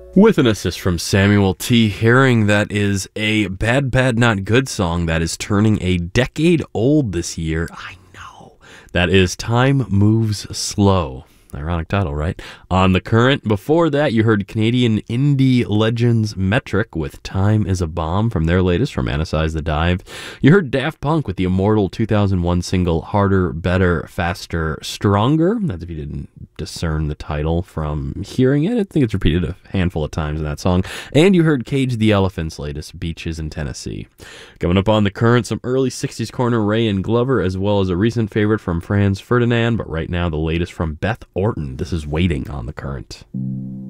With an assist from Samuel T. Herring, that is a Bad Bad Not Good song that is turning a decade old this year. I know. That is Time Moves Slow. Ironic title, right? On The Current. Before that, you heard Canadian indie legends Metric with Time is a Bomb from their latest, Romanticize the Dive. You heard Daft Punk with the immortal 2001 single Harder, Better, Faster, Stronger. That's if you didn't discern the title from hearing it. I think it's repeated a handful of times in that song. And you heard Cage the Elephant's latest, Beaches in Tennessee. Coming up on The Current, some early 60s corner Ray and Glover, as well as a recent favorite from Franz Ferdinand. But right now, the latest from Beth Orton. This is Waiting on The Current.